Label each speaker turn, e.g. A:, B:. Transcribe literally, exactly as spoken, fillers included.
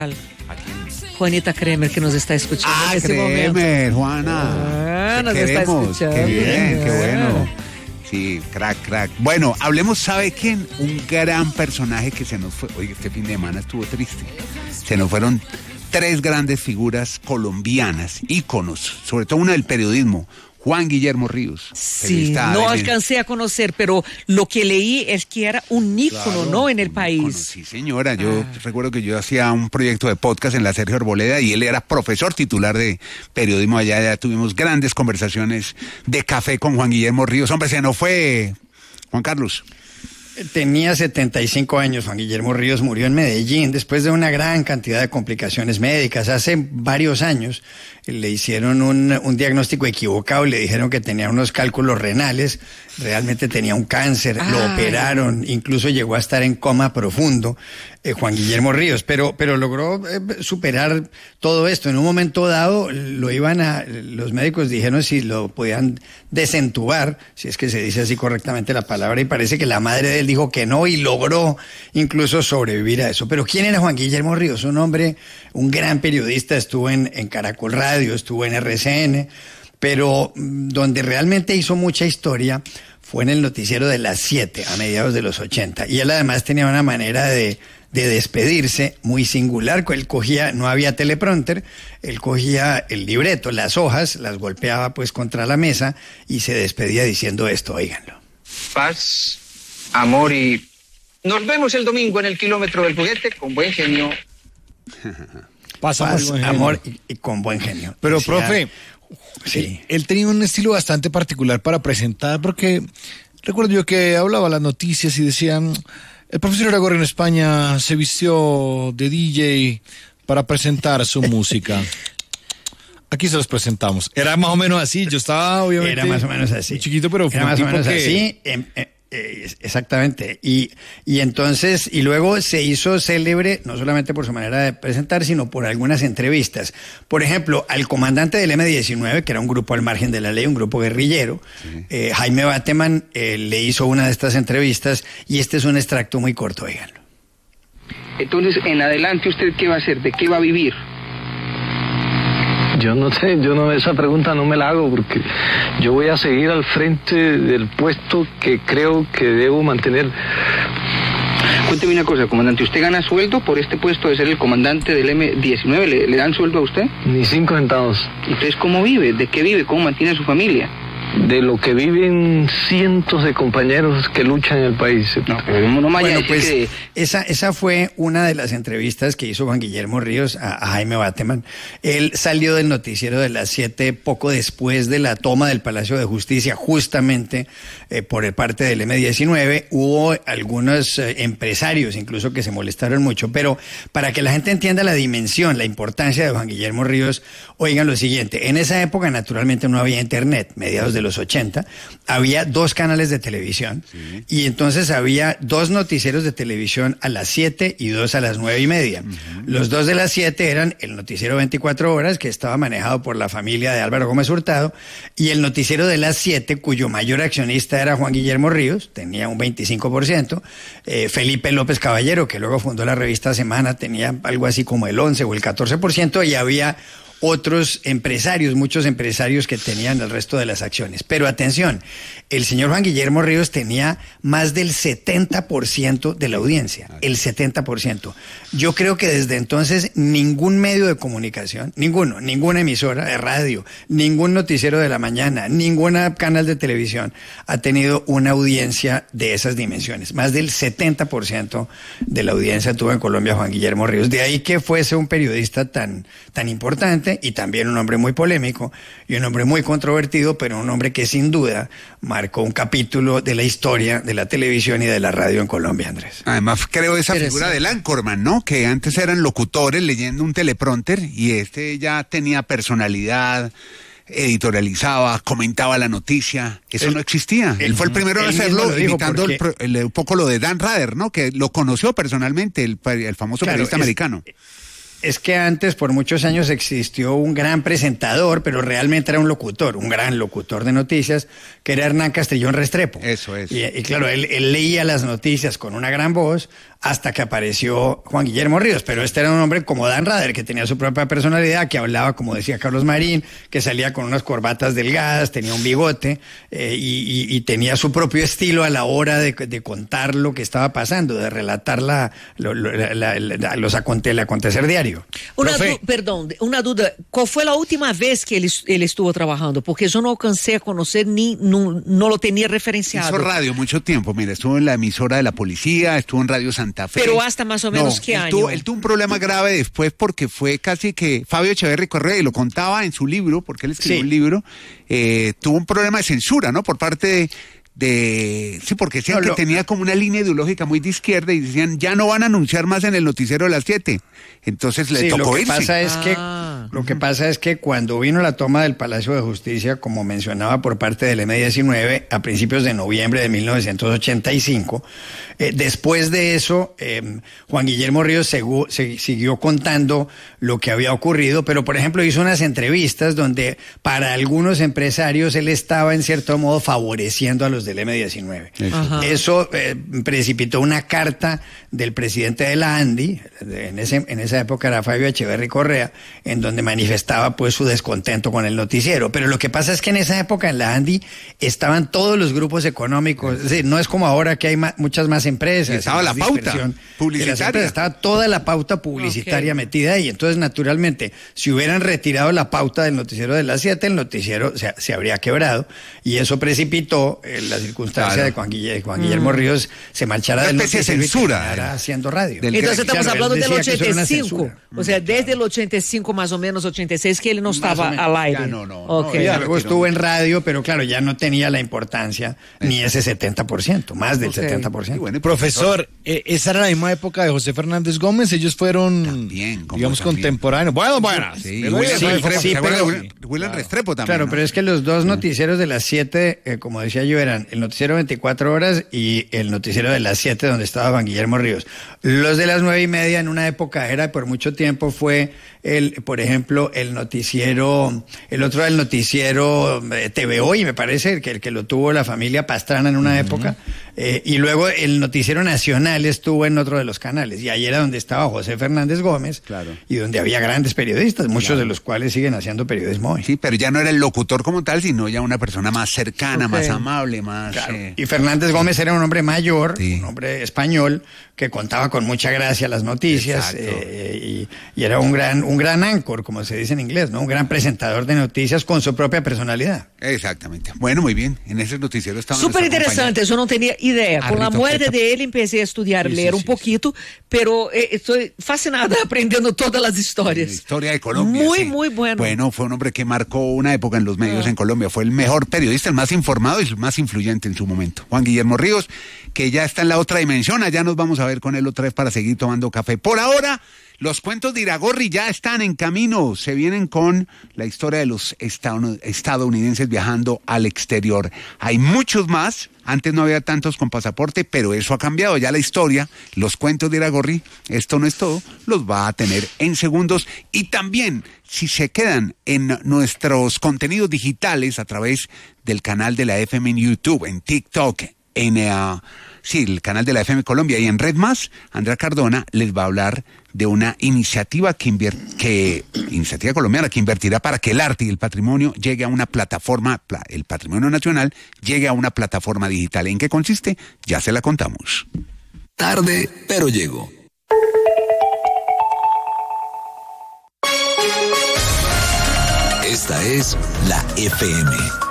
A: Juanita Kremer, que nos está escuchando
B: ah,
A: en este
B: Kremer,
A: momento.
B: Juana.
A: Ah, nos
B: queremos.
A: está escuchando.
B: Qué bien, qué
A: Ah.
B: bueno. Sí, crack, crack. Bueno, hablemos, ¿sabe quién? Un gran personaje que se nos fue. Oye, este fin de semana estuvo triste. Se nos fueron tres grandes figuras colombianas, íconos, sobre todo una del periodismo. Juan Guillermo Ríos.
A: Sí, no alcancé a conocer, pero lo que leí es que era un ícono, claro, ¿no? En el país. Ícono,
B: sí, señora. Yo ah. recuerdo que yo hacía un proyecto de podcast en la Sergio Arboleda y él era profesor titular de periodismo allá. Ya tuvimos grandes conversaciones de café con Juan Guillermo Ríos. Hombre, se nos fue Juan Carlos.
C: Tenía setenta y cinco años, Juan Guillermo Ríos murió en Medellín después de una gran cantidad de complicaciones médicas. Hace varios años le hicieron un, un diagnóstico equivocado, le dijeron que tenía unos cálculos renales, realmente tenía un cáncer, Ay. lo operaron, incluso llegó a estar en coma profundo, eh, Juan Guillermo Ríos, pero, pero logró eh, superar todo esto. En un momento dado lo iban a, los médicos dijeron si lo podían desentubar, si es que se dice así correctamente la palabra, y parece que la madre de él dijo que no y logró incluso sobrevivir a eso. Pero ¿quién era Juan Guillermo Ríos? Un hombre, un gran periodista, estuvo en, en Caracol Radio, estuvo en R C N, pero donde realmente hizo mucha historia fue en el noticiero de las siete a mediados de los ochenta. Y él además tenía una manera de, de despedirse muy singular. Él cogía, no había teleprompter, él cogía el libreto, las hojas, las golpeaba pues contra la mesa y se despedía diciendo esto, óiganlo.
D: Paz, amor y... Nos vemos el domingo en el kilómetro del juguete con buen genio.
C: Paz, Paz amor y, y con buen genio.
E: Pero, decía, profe,
C: sí.
E: él, él tenía un estilo bastante particular para presentar, porque recuerdo yo que hablaba las noticias y decían, el profesor Aragorri en España se vistió de D J para presentar su música. Aquí se los presentamos. Era más o menos así, yo estaba obviamente...
C: Era más o menos así.
E: Chiquito, pero fue
C: Era más o menos
E: que...
C: así. Eh, eh, Eh, exactamente, y, y entonces, y luego se hizo célebre no solamente por su manera de presentar, sino por algunas entrevistas. Por ejemplo, al comandante del eme diecinueve, que era un grupo al margen de la ley, un grupo guerrillero, sí. eh, Jaime Bateman eh, le hizo una de estas entrevistas, y este es un extracto muy corto, oiganlo.
D: Entonces, en adelante, ¿usted qué va a hacer? ¿De qué va a vivir?
F: Yo no sé, yo no, esa pregunta no me la hago porque yo voy a seguir al frente del puesto que creo que debo mantener.
D: Cuénteme una cosa, comandante, ¿usted gana sueldo por este puesto de ser el comandante del eme diecinueve? ¿Le, le dan sueldo a usted?
F: Ni cinco centavos.
D: Entonces, ¿cómo vive? ¿De qué vive? ¿Cómo mantiene a su familia?
F: De lo que viven cientos de compañeros que luchan en el país.
D: No, pero no me
C: bueno, pues
D: que...
C: esa, esa fue una de las entrevistas que hizo Juan Guillermo Ríos a, a Jaime Bateman. Él salió del noticiero de las siete poco después de la toma del Palacio de Justicia, justamente eh, por parte del eme diecinueve. Hubo algunos eh, empresarios incluso que se molestaron mucho, pero para que la gente entienda la dimensión, la importancia de Juan Guillermo Ríos, oigan lo siguiente, en esa época naturalmente no había internet, mediados de los ochenta, había dos canales de televisión, sí. y entonces había dos noticieros de televisión a las siete y dos a las nueve y media. Uh-huh. Los dos de las siete eran el noticiero veinticuatro horas, que estaba manejado por la familia de Álvaro Gómez Hurtado, y el noticiero de las siete, cuyo mayor accionista era Juan Guillermo Ríos, tenía un veinticinco por ciento, eh, Felipe López Caballero, que luego fundó la revista Semana, tenía algo así como el once o el catorce por ciento, y había otros empresarios, muchos empresarios que tenían el resto de las acciones. Pero atención, el señor Juan Guillermo Ríos tenía más del setenta por ciento de la audiencia, el setenta por ciento. Yo creo que desde entonces ningún medio de comunicación, ninguno, ninguna emisora de radio, ningún noticiero de la mañana, ningún canal de televisión ha tenido una audiencia de esas dimensiones. Más del setenta por ciento de la audiencia tuvo en Colombia Juan Guillermo Ríos. De ahí que fuese un periodista tan, tan importante, y también un hombre muy polémico y un hombre muy controvertido, pero un hombre que sin duda marcó un capítulo de la historia de la televisión y de la radio en Colombia, Andrés.
B: Además, creo esa pero figura sí. del anchorman, ¿no? Que antes eran locutores leyendo un teleprompter y este ya tenía personalidad, editorializaba, comentaba la noticia. Eso él, no existía. Él, él fue el primero en hacerlo, imitando porque... el, el, un poco lo de Dan Rather, ¿no? Que lo conoció personalmente, el, el famoso claro, periodista es... americano.
C: Es que antes, por muchos años, existió un gran presentador, pero realmente era un locutor, un gran locutor de noticias, que era Hernán Castrillón Restrepo.
B: Eso es.
C: Y, y claro, él, él leía las noticias con una gran voz, hasta que apareció Juan Guillermo Ríos, pero este era un hombre como Dan Rather, que tenía su propia personalidad, que hablaba, como decía Carlos Marín, que salía con unas corbatas delgadas, tenía un bigote, eh, y, y, y tenía su propio estilo a la hora de, de contar lo que estaba pasando, de relatar la, lo, la, la, la, los aconte, el acontecer diario.
A: Una du- perdón, una duda, ¿cuál fue la última vez que él, él estuvo trabajando? Porque yo no alcancé a conocer ni, no, no lo tenía referenciado.
B: Hizo radio mucho tiempo, mira, estuvo en la emisora de la policía, estuvo en Radio Santa Fe.
A: Pero hasta más o menos
B: no,
A: qué
B: él
A: año.
B: Tuvo, él tuvo un problema grave después porque fue casi que Fabio Echeverry Correa, y lo contaba en su libro, porque él escribió
C: Sí.
B: un libro, eh, tuvo un problema de censura, ¿no? Por parte de... de sí, porque decían
C: No,
B: que
C: lo-
B: tenía como una línea ideológica muy de izquierda y decían, ya no van a anunciar más en el noticiero de las siete. Entonces le
C: Sí,
B: tocó
C: lo que
B: irse.
C: pasa es que
A: Ah.
C: lo que pasa es que cuando vino la toma del Palacio de Justicia, como mencionaba por parte del eme diecinueve, a principios de noviembre de mil novecientos ochenta y cinco, eh, después de eso, eh, Juan Guillermo Ríos segu- se- siguió contando lo que había ocurrido, pero por ejemplo hizo unas entrevistas donde para algunos empresarios él estaba en cierto modo favoreciendo a los del eme diecinueve.
A: Ajá.
C: Eso eh, precipitó una carta del presidente de la ANDI, de- en, ese, en esa época era Fabio Echeverry Correa, en donde manifestaba pues su descontento con el noticiero. Pero lo que pasa es que en esa época en la ANDI estaban todos los grupos económicos, es decir, no es como ahora que hay ma- muchas más empresas.
B: Y estaba
C: más
B: la pauta
C: dispersión de las
B: publicitaria.
C: empresas, estaba toda la pauta publicitaria
A: Ok.
C: metida ahí. Entonces, naturalmente, si hubieran retirado la pauta del noticiero de las siete, el noticiero se, se habría quebrado, y eso precipitó eh, la circunstancia
B: Claro.
C: de Juan, Guille- Juan Guillermo Ríos se marchara
B: Una
C: del
B: especie de
C: noticiero y
B: censura,
C: terminara
B: eh,
C: haciendo radio.
B: del
A: Entonces
B: Claro,
A: estamos
C: él
A: hablando del
C: decía que eso
A: ochenta
C: era una
A: y cinco.
C: censura.
A: O sea, desde el ochenta y cinco más o menos, ochenta y seis, que él no
C: Más
A: estaba
C: o menos.
A: al aire.
B: Ya no, no,
A: Ok.
B: no,
C: Ya,
B: ya
C: luego
B: retiró.
C: estuvo en radio, pero claro, ya no tenía la importancia ni ese setenta por ciento, más del
A: Ok.
C: setenta por
B: Y
C: ciento.
B: bueno, y
E: Profesor, eh, esa era la misma época de José Fernández Gómez. Ellos fueron,
B: También, como
E: digamos,
B: también.
E: contemporáneos. Bueno, buenas.
B: Sí,
E: Pero
B: William
E: sí,
B: Restrepo,
C: sí,
B: ¿se acuerda de
C: pero-
B: William- William Restrepo también?
C: Claro,
B: ¿no?
C: pero es que los dos noticieros de las siete, eh, como decía yo, eran el noticiero veinticuatro horas y el noticiero de las siete, donde estaba Juan Guillermo Ríos. Los de las nueve y media en una época era, por mucho tiempo fue el, por ejemplo, el noticiero, el otro era el noticiero eh, T V Hoy, me parece, que el que lo tuvo la familia Pastrana en una época, eh, y luego el noticiero nacional estuvo en otro de los canales, y ahí era donde estaba José Fernández Gómez,
B: Claro.
C: y donde había grandes periodistas, muchos de los cuales siguen haciendo periodismo hoy.
B: Sí, pero ya no era el locutor como tal, sino ya una persona más cercana,
A: Ok.
B: más amable, más...
C: Claro.
B: eh,
C: Y Fernández Gómez era un hombre mayor,
B: Sí.
C: un hombre español, que contaba con mucha gracia las noticias,
B: Exacto.
C: eh, y, y era un gran, un gran anchor, como se dice en inglés, ¿no? Un gran presentador de noticias con su propia personalidad.
B: Exactamente. Bueno, muy bien. En ese noticiero estaba...
A: Súper
B: nuestro
A: interesante, yo no tenía idea. Con la
B: Arrito
A: muerte
B: Feta.
A: de él empecé a estudiar,
B: Sí,
A: leer
B: sí,
A: un
B: sí,
A: poquito, pero eh, estoy fascinada aprendiendo todas las
B: La
A: historias.
B: historia de Colombia.
A: Muy,
B: sí.
A: muy bueno.
B: Bueno, fue un hombre que marcó una época en los medios
A: Ah.
B: en Colombia. Fue el mejor periodista, el más informado y el más influyente en su momento. Juan Guillermo Ríos, que ya está en la otra dimensión. Allá nos vamos a ver con él otra vez para seguir tomando café. Por ahora, los cuentos de Iragorri ya están en camino. Se vienen con la historia de los estadoun- estadounidenses viajando al exterior. Hay muchos más. Antes no había tantos con pasaporte, pero eso ha cambiado. Ya la historia, los cuentos de Iragorri, esto no es todo, los va a tener en segundos. Y también, si se quedan en nuestros contenidos digitales a través del canal de la F M en YouTube, en TikTok, en uh, sí, el canal de la F M Colombia y en Red Más, Andrea Cardona les va a hablar de una iniciativa que, invier- que iniciativa colombiana que invertirá para que el arte y el patrimonio llegue a una plataforma, pla- el patrimonio nacional llegue a una plataforma digital. ¿En qué consiste? Ya se la contamos.
G: Tarde, pero llego. Esta es la F M.